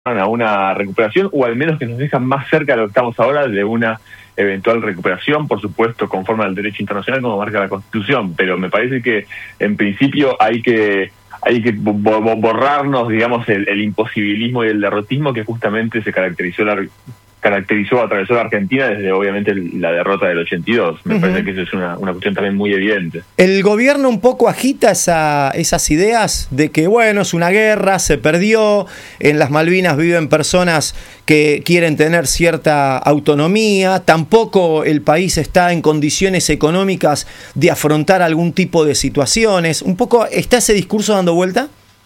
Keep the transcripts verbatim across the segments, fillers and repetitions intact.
a una recuperación, o al menos que nos dejan más cerca de lo que estamos ahora de una eventual recuperación, por supuesto, conforme al derecho internacional como marca la Constitución. Pero me parece que en principio hay que hay que borrarnos, digamos, el, el imposibilismo y el derrotismo que justamente se caracterizó la caracterizó, atravesó la Argentina desde obviamente la derrota del ochenta y dos. Me uh-huh. parece que eso es una, una cuestión también muy evidente. El gobierno un poco agita esa, esas ideas de que, bueno, es una guerra, se perdió, en las Malvinas viven personas que quieren tener cierta autonomía, tampoco el país está en condiciones económicas de afrontar algún tipo de situaciones. ¿Un poco está ese discurso dando vuelta?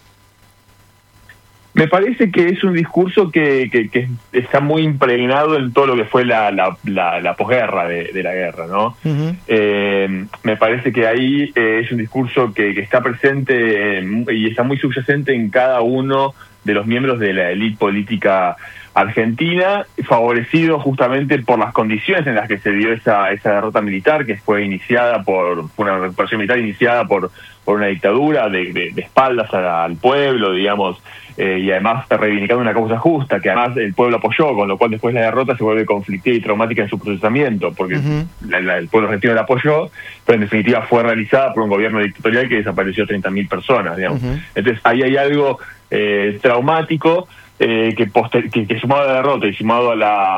Me parece que es un discurso que, que, que está muy impregnado en todo lo que fue la, la, la, la posguerra de, de la guerra, ¿no? Uh-huh. Eh, me parece que ahí eh, es un discurso que, que está presente en, y está muy subyacente en cada uno de los miembros de la élite política argentina, favorecido justamente por las condiciones en las que se dio esa, esa derrota militar, que fue iniciada por una recuperación militar iniciada por, por una dictadura de, de, de espaldas al pueblo, digamos, eh, y además reivindicando una causa justa, que además el pueblo apoyó, con lo cual después la derrota se vuelve conflictiva y traumática en su procesamiento, porque uh-huh. la, la, el pueblo argentino la apoyó, pero en definitiva fue realizada por un gobierno dictatorial que desapareció treinta mil personas, digamos. Uh-huh. Entonces ahí hay algo eh, traumático, Eh, que, poster, que, que sumado a la derrota y sumado a la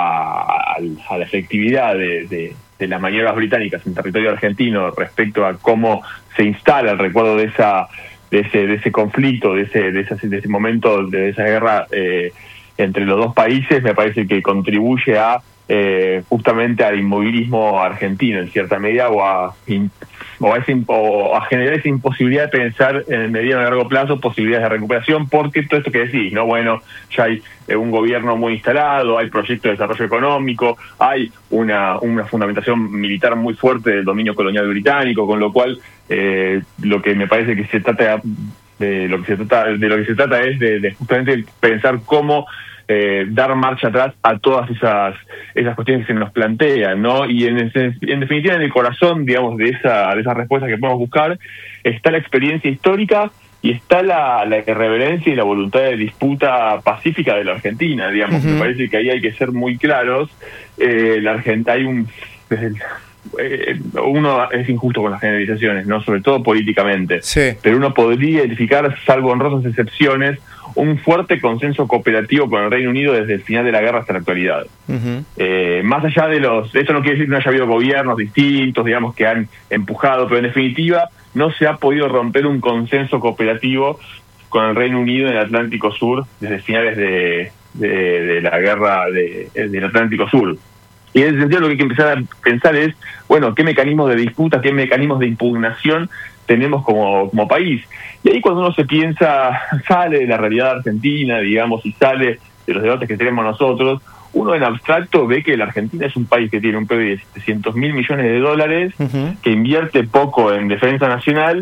a, a la efectividad de, de, de las maniobras británicas en territorio argentino respecto a cómo se instala el recuerdo de esa de ese de ese conflicto, de ese de ese, de ese momento, de esa guerra eh, entre los dos países, me parece que contribuye a eh, justamente al inmovilismo argentino en cierta medida, o a O a, ese, o a generar esa imposibilidad de pensar en el mediano y largo plazo posibilidades de recuperación, porque todo esto que decís, ¿no? Bueno, ya hay eh, un gobierno muy instalado, hay proyectos de desarrollo económico, hay una, una fundamentación militar muy fuerte del dominio colonial británico, con lo cual eh, lo que me parece que se trata de lo que se trata de lo que se trata es de, de justamente pensar cómo Eh, dar marcha atrás a todas esas esas cuestiones que se nos plantean, ¿no? Y en, ese, en definitiva en el corazón, digamos, de esa de esas respuestas que podemos buscar está la experiencia histórica y está la, la irreverencia y la voluntad de disputa pacífica de la Argentina, digamos. Uh-huh. Me parece que ahí hay que ser muy claros. Eh, la Argentina hay un desde el, eh, uno es injusto con las generalizaciones, ¿no? Sobre todo políticamente. Sí. Pero uno podría identificar, salvo honrosas excepciones, un fuerte consenso cooperativo con el Reino Unido desde el final de la guerra hasta la actualidad. Uh-huh. Eh, más allá de los... Esto no quiere decir que no haya habido gobiernos distintos, digamos, que han empujado, pero en definitiva no se ha podido romper un consenso cooperativo con el Reino Unido en el Atlántico Sur desde finales de, de, de la guerra de, del Atlántico Sur. Y en ese sentido lo que hay que empezar a pensar es, bueno, qué mecanismos de disputa, qué mecanismos de impugnación tenemos como, como país. Y ahí cuando uno se piensa, sale de la realidad argentina, digamos, y sale de los debates que tenemos nosotros, uno en abstracto ve que la Argentina es un país que tiene un P I B de setecientos mil millones de dólares, uh-huh. que invierte poco en defensa nacional,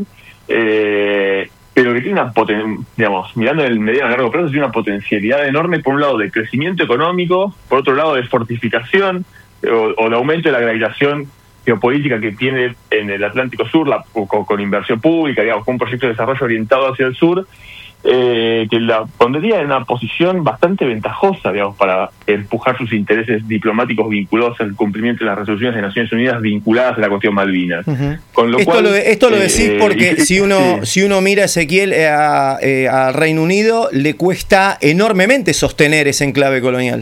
eh, pero que tiene una poten- digamos, mirando en el mediano y largo plazo, tiene una potencialidad enorme, por un lado de crecimiento económico, por otro lado de fortificación, o, o de aumento de la gravitación geopolítica que tiene en el Atlántico Sur, la, con, con inversión pública, digamos, con un proyecto de desarrollo orientado hacia el sur, eh, que la pondría en una posición bastante ventajosa, digamos, para empujar sus intereses diplomáticos vinculados al cumplimiento de las resoluciones de Naciones Unidas vinculadas a la cuestión Malvinas. Uh-huh. Con lo esto, cual, lo, esto lo decís eh, porque y, si uno sí. si uno mira, Ezequiel, eh, a, eh, al Reino Unido, le cuesta enormemente sostener ese enclave colonial.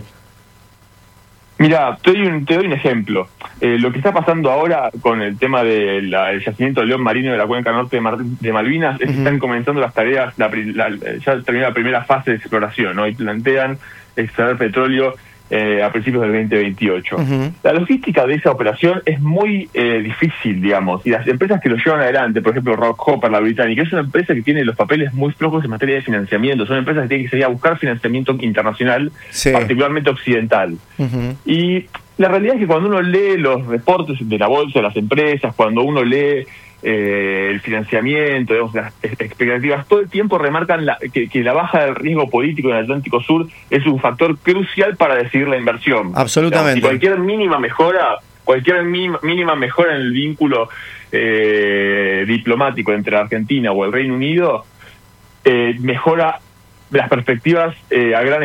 Mira, te doy un, te doy un ejemplo. Eh, lo que está pasando ahora con el tema del de yacimiento del león marino de la cuenca norte de, Mar, de Malvinas es que uh-huh. están comenzando las tareas, la, la, ya terminó la primera fase de exploración, ¿no? Y plantean extraer petróleo eh, a principios del veinte veintiocho. Uh-huh. La logística de esa operación es muy eh, difícil, digamos, y las empresas que lo llevan adelante, por ejemplo Rockhopper, la británica, es una empresa que tiene los papeles muy flojos en materia de financiamiento, son empresas que tienen que salir a buscar financiamiento internacional, sí. particularmente occidental. Uh-huh. Y la realidad es que cuando uno lee los reportes de la bolsa de las empresas, cuando uno lee eh, el financiamiento, digamos, las expectativas, todo el tiempo remarcan la, que, que la baja del riesgo político en el Atlántico Sur es un factor crucial para decidir la inversión. Absolutamente. Digamos, y cualquier mínima mejora, cualquier mínima, mínima mejora en el vínculo eh, diplomático entre Argentina o el Reino Unido, eh, mejora las perspectivas eh, a gran